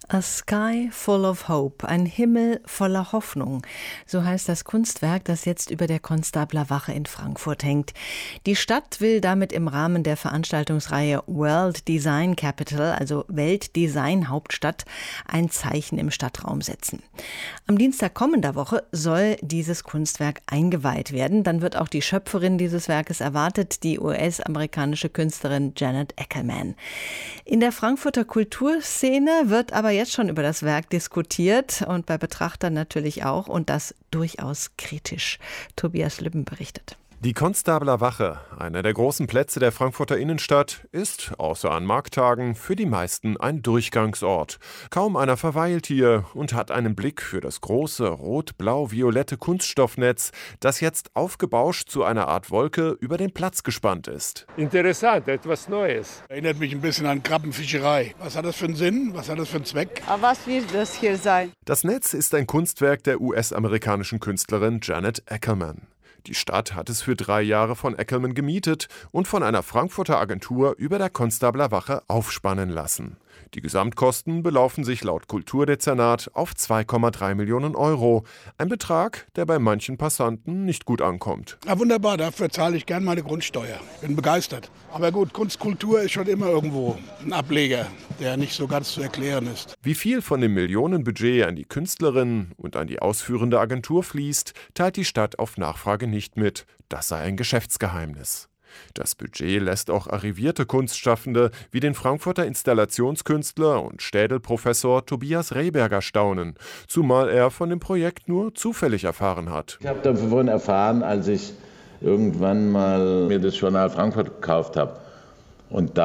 A Sky Full of Hope, ein Himmel voller Hoffnung. So heißt das Kunstwerk, das jetzt über der Konstabler Wache in Frankfurt hängt. Die Stadt will damit im Rahmen der Veranstaltungsreihe World Design Capital, also Weltdesign-Hauptstadt, ein Zeichen im Stadtraum setzen. Am Dienstag kommender Woche soll dieses Kunstwerk eingeweiht werden. Dann wird auch die Schöpferin dieses Werkes erwartet, die US-amerikanische Künstlerin Janet Eckelman. In der Frankfurter Kulturszene wird aber jetzt schon über das Werk diskutiert und bei Betrachtern natürlich auch, und das durchaus kritisch. Tobias Lübben berichtet. Die Konstabler Wache, einer der großen Plätze der Frankfurter Innenstadt, ist, außer an Markttagen, für die meisten ein Durchgangsort. Kaum einer verweilt hier und hat einen Blick für das große rot-blau-violette Kunststoffnetz, das jetzt aufgebauscht zu einer Art Wolke über den Platz gespannt ist. Interessant, etwas Neues. Erinnert mich ein bisschen an Krabbenfischerei. Was hat das für einen Sinn? Was hat das für einen Zweck? Aber was wird das hier sein? Das Netz ist ein Kunstwerk der US-amerikanischen Künstlerin Janet Eckelman. Die Stadt hat es für 3 Jahre von Eckelman gemietet und von einer Frankfurter Agentur über der Konstabler Wache aufspannen lassen. Die Gesamtkosten belaufen sich laut Kulturdezernat auf 2,3 Millionen Euro. Ein Betrag, der bei manchen Passanten nicht gut ankommt. Ja, wunderbar, dafür zahle ich gern meine Grundsteuer. Bin begeistert. Aber gut, Kunstkultur ist schon immer irgendwo ein Ableger, der nicht so ganz zu erklären ist. Wie viel von dem Millionenbudget an die Künstlerin und an die ausführende Agentur fließt, teilt die Stadt auf Nachfrage nicht mit. Das sei ein Geschäftsgeheimnis. Das Budget lässt auch arrivierte Kunstschaffende wie den Frankfurter Installationskünstler und Städelprofessor Tobias Rehberger staunen, zumal er von dem Projekt nur zufällig erfahren hat. Ich habe davon erfahren, als ich irgendwann mal mir das Journal Frankfurt gekauft habe. Und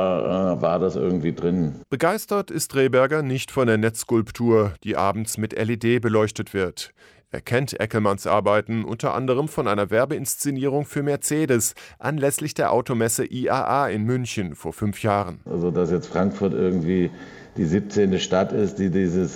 da war das irgendwie drin. Begeistert ist Rehberger nicht von der Netzskulptur, die abends mit LED beleuchtet wird. Er kennt Eckelmans Arbeiten unter anderem von einer Werbeinszenierung für Mercedes anlässlich der Automesse IAA in München vor 5 Jahren. Also dass jetzt Frankfurt irgendwie die 17. Stadt ist, die dieses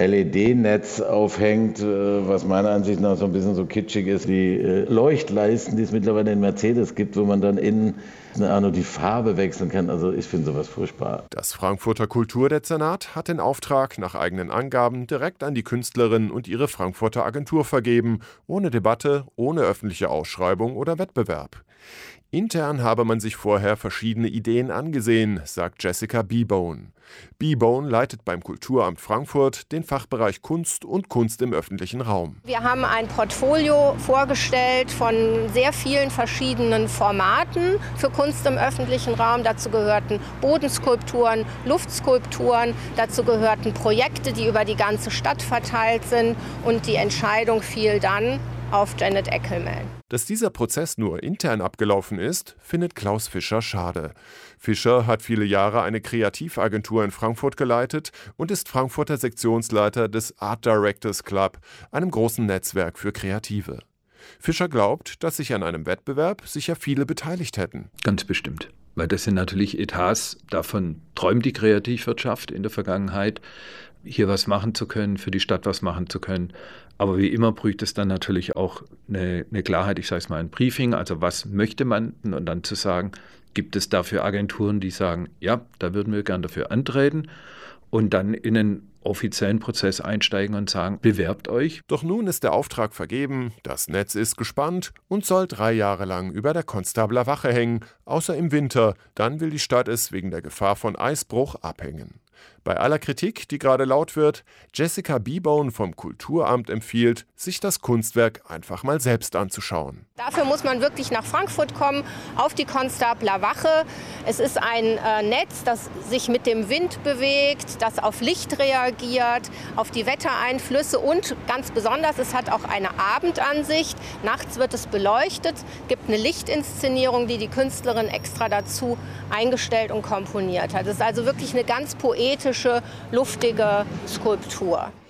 LED-Netz aufhängt, was meiner Ansicht nach so ein bisschen so kitschig ist. Die Leuchtleisten, die es mittlerweile in Mercedes gibt, wo man dann innen die Farbe wechseln kann. Also ich finde sowas furchtbar. Das Frankfurter Kulturdezernat hat den Auftrag nach eigenen Angaben direkt an die Künstlerin und ihre Frankfurter Agentur vergeben, ohne Debatte, ohne öffentliche Ausschreibung oder Wettbewerb. Intern habe man sich vorher verschiedene Ideen angesehen, sagt Jessica Beebone. Beebone leitet beim Kulturamt Frankfurt den Fachbereich Kunst und Kunst im öffentlichen Raum. Wir haben ein Portfolio vorgestellt von sehr vielen verschiedenen Formaten für Kunst im öffentlichen Raum. Dazu gehörten Bodenskulpturen, Luftskulpturen, dazu gehörten Projekte, die über die ganze Stadt verteilt sind, und die Entscheidung fiel dann auf Janet Eckelman. Dass dieser Prozess nur intern abgelaufen ist, findet Klaus Fischer schade. Fischer hat viele Jahre eine Kreativagentur in Frankfurt geleitet und ist Frankfurter Sektionsleiter des Art Directors Club, einem großen Netzwerk für Kreative. Fischer glaubt, dass sich an einem Wettbewerb sicher viele beteiligt hätten. Ganz bestimmt. Weil das sind natürlich Etats, davon träumt die Kreativwirtschaft in der Vergangenheit, hier was machen zu können, für die Stadt was machen zu können. Aber wie immer braucht es dann natürlich auch eine Klarheit, ich sage es mal ein Briefing, also was möchte man, und dann zu sagen, gibt es dafür Agenturen, die sagen, ja, da würden wir gern dafür antreten, und dann in einen offiziellen Prozess einsteigen und sagen, bewerbt euch. Doch nun ist der Auftrag vergeben, das Netz ist gespannt und soll 3 Jahre lang über der Konstabler Wache hängen, außer im Winter, dann will die Stadt es wegen der Gefahr von Eisbruch abhängen. Bei aller Kritik, die gerade laut wird, Jessica Beebone vom Kulturamt empfiehlt, sich das Kunstwerk einfach mal selbst anzuschauen. Dafür muss man wirklich nach Frankfurt kommen, auf die Konstabler Wache. Es ist ein Netz, das sich mit dem Wind bewegt, das auf Licht reagiert, auf die Wettereinflüsse, und ganz besonders, es hat auch eine Abendansicht. Nachts wird es beleuchtet, gibt eine Lichtinszenierung, die die Künstlerin extra dazu eingestellt und komponiert hat. Es ist also wirklich eine ganz poetische, luftige Skulptur.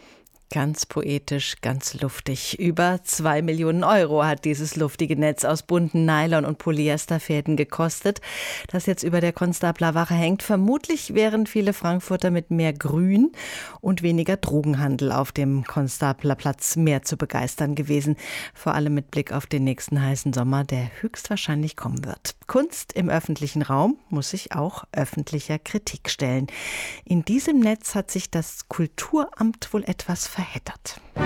Ganz poetisch, ganz luftig. Über 2 Millionen Euro hat dieses luftige Netz aus bunten Nylon- und Polyesterfäden gekostet, das jetzt über der Konstabler Wache hängt. Vermutlich wären viele Frankfurter mit mehr Grün und weniger Drogenhandel auf dem Konstabler Platz mehr zu begeistern gewesen. Vor allem mit Blick auf den nächsten heißen Sommer, der höchstwahrscheinlich kommen wird. Kunst im öffentlichen Raum muss sich auch öffentlicher Kritik stellen. In diesem Netz hat sich das Kulturamt wohl etwas verheddert.